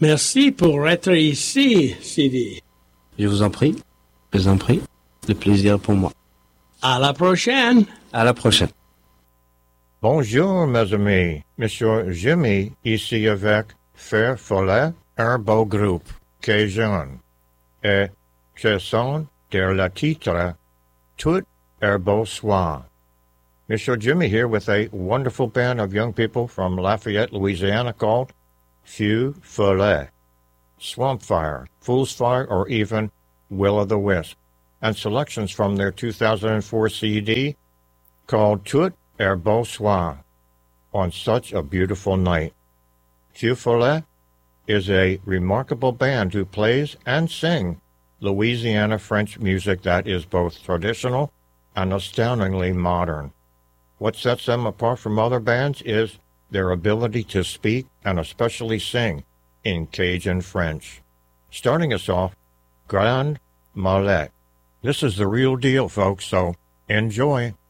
Merci pour être ici, Sidi. Je vous en prie. Je vous en prie. Le plaisir pour moi. À la prochaine. À la prochaine. Bonjour, mes amis. Monsieur Jimmy, ici avec Fer Follet, un beau groupe, Cajun. Et ce sont le titre, Tout est beau soir. Monsieur Jimmy here with a wonderful band of young people from Lafayette, Louisiana called Feu Follet, Swamp Fire, Fool's Fire, or even Will-o'-the-Wisp, and selections from their 2004 CD called Tout est beau soir, On Such a Beautiful Night. Feu Follet is a remarkable band who plays and sings Louisiana French music that is both traditional and astoundingly modern. What sets them apart from other bands is their ability to speak and especially sing in Cajun French. Starting us off, Grand Mallet. This is the real deal, folks, so enjoy.